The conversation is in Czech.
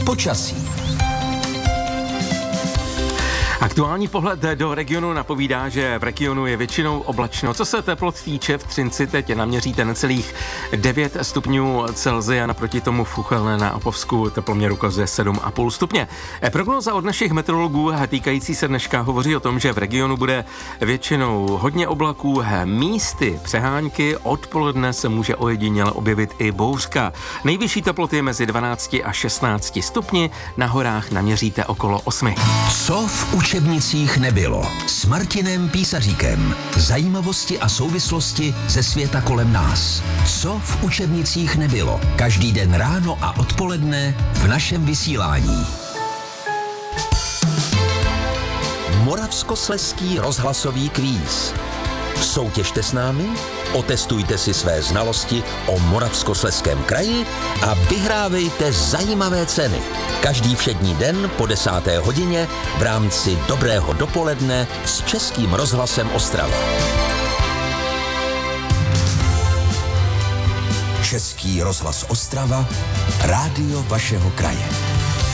Počasí. Aktuální pohled do regionu napovídá, že v regionu je většinou oblačno. Co se teplot týče, v Třinci teď naměříte necelých 9 stupňů Celsia, naproti tomu v Chuchelné na Apovsku teploměr ukazuje 7,5 stupně. Prognóza od našich meteorologů týkající se dneška hovoří o tom, že v regionu bude většinou hodně oblaků, místy přehánky, odpoledne se může ojediněle objevit i bouřka. Nejvyšší teploty mezi 12 a 16 stupni, na horách naměříte okolo 8. Co v učebnicích nebylo? S Martinem Písaříkem. Zajímavosti a souvislosti ze světa kolem nás. Co v učebnicích nebylo? Každý den ráno a odpoledne v našem vysílání. Moravskoslezský rozhlasový kvíz. Soutěžte s námi, otestujte si své znalosti o Moravskoslezském kraji a vyhrávejte zajímavé ceny. Každý všední den po 10. hodině v rámci Dobrého dopoledne s Českým rozhlasem Ostrava. Český rozhlas Ostrava, rádio vašeho kraje.